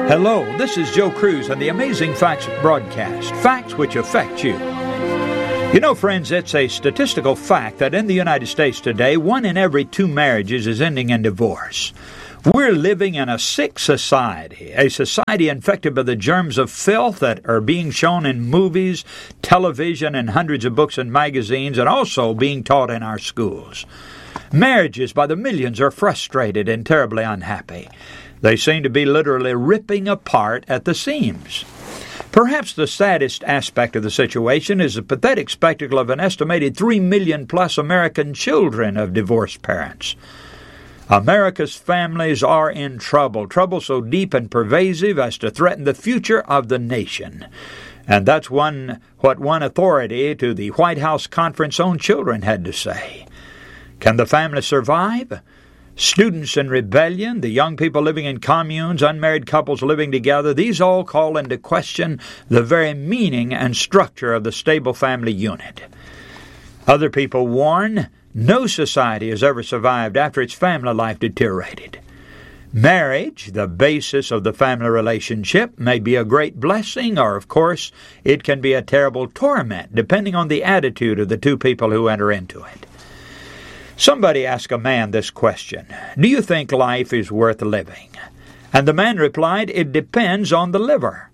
Hello, this is Joe Cruz on the Amazing Facts broadcast, facts which affect you. You know, friends, it's a statistical fact that in the United States today, 1 in every 2 marriages is ending in divorce. We're living in a sick society, a society infected by the germs of filth that are being shown in movies, television, and hundreds of books and magazines, and also being taught in our schools. Marriages by the millions are frustrated and terribly unhappy. They seem to be literally ripping apart at the seams. Perhaps the saddest aspect of the situation is the pathetic spectacle of an estimated 3 million plus American children of divorced parents. America's families are in trouble so deep and pervasive as to threaten the future of the nation. And that's what one authority to the White House conference on children had to say. Can the family survive? Students in rebellion, the young people living in communes, unmarried couples living together, these all call into question the very meaning and structure of the stable family unit. Other people warn no society has ever survived after its family life deteriorated. Marriage, the basis of the family relationship, may be a great blessing, or, of course, it can be a terrible torment, depending on the attitude of the two people who enter into it. Somebody asked a man this question: do you think life is worth living? And the man replied, it depends on the liver.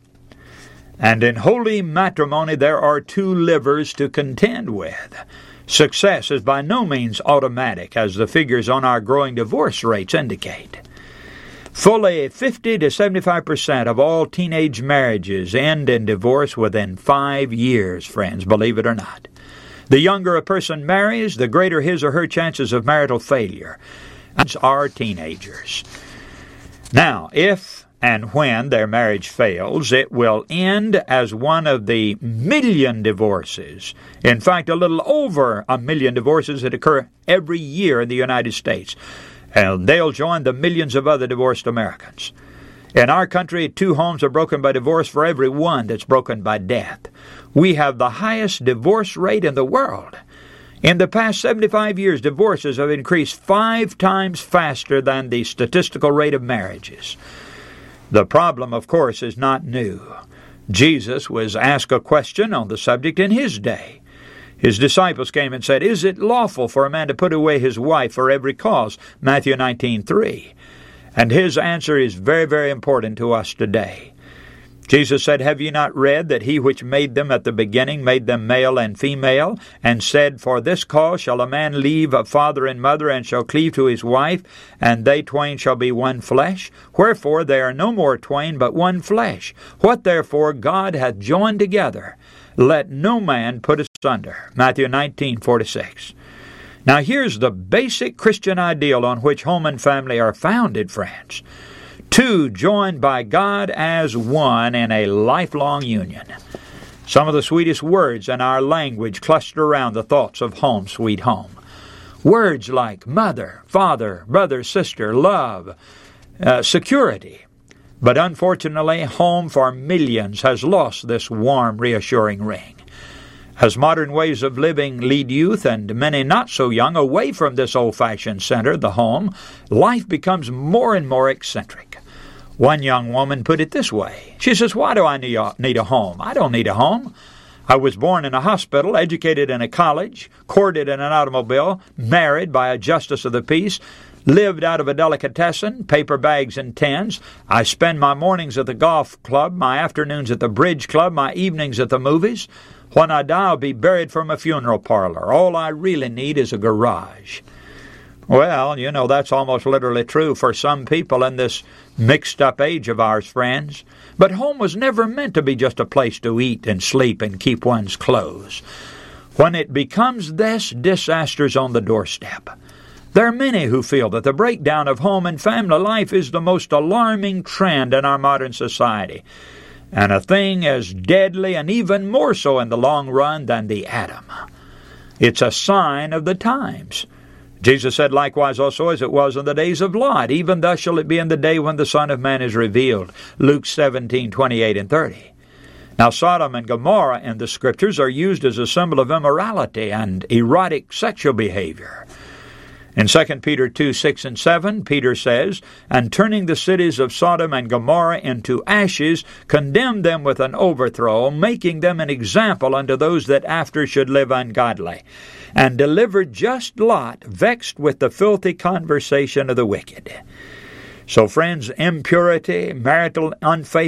And in holy matrimony there are 2 livers to contend with. Success is by no means automatic, as the figures on our growing divorce rates indicate. Fully 50 to 75% of all teenage marriages end in divorce within 5 years, friends, believe it or not. The younger a person marries, the greater his or her chances of marital failure. These are teenagers. Now, if and when their marriage fails, it will end as one of the million divorces. In fact, a little over 1 million divorces that occur every year in the United States. And they'll join the millions of other divorced Americans. In our country, 2 homes are broken by divorce for every 1 that's broken by death. We have the highest divorce rate in the world. In the past 75 years, divorces have increased 5 times faster than the statistical rate of marriages. The problem, of course, is not new. Jesus was asked a question on the subject in his day. His disciples came and said, is it lawful for a man to put away his wife for every cause? Matthew 19:3. And his answer is very, very important to us today. Jesus said, have you not read that he which made them at the beginning made them male and female, and said, for this cause shall a man leave father and mother, and shall cleave to his wife, and they twain shall be one flesh? Wherefore they are no more twain, but one flesh. What therefore God hath joined together, let no man put asunder. Matthew 19:4-6. Now here's the basic Christian ideal on which home and family are founded, friends. 2 joined by God as one in a lifelong union. Some of the sweetest words in our language cluster around the thoughts of home, sweet home. Words like mother, father, brother, sister, love, security. But unfortunately, home for millions has lost this warm, reassuring ring. As modern ways of living lead youth, and many not so young, away from this old-fashioned center, the home, life becomes more and more eccentric. One young woman put it this way. She says, why do I need a home? I don't need a home. I was born in a hospital, educated in a college, courted in an automobile, married by a justice of the peace, lived out of a delicatessen, paper bags and tins. I spend my mornings at the golf club, my afternoons at the bridge club, my evenings at the movies. When I die, I'll be buried from a funeral parlor. All I really need is a garage. Well, you know, that's almost literally true for some people in this mixed-up age of ours, friends. But home was never meant to be just a place to eat and sleep and keep one's clothes. When it becomes this, disaster's on the doorstep. There are many who feel that the breakdown of home and family life is the most alarming trend in our modern society, and a thing as deadly and even more so in the long run than the atom. It's a sign of the times. Jesus said, likewise also as it was in the days of Lot, even thus shall it be in the day when the Son of Man is revealed. Luke 17:28-30. Now Sodom and Gomorrah in the Scriptures are used as a symbol of immorality and erotic sexual behavior. In 2 Peter 2, 6 and 7, Peter says, "And turning the cities of Sodom and Gomorrah into ashes, condemned them with an overthrow, making them an example unto those that after should live ungodly, and delivered just Lot, vexed with the filthy conversation of the wicked." So friends, impurity, marital unfaithfulness,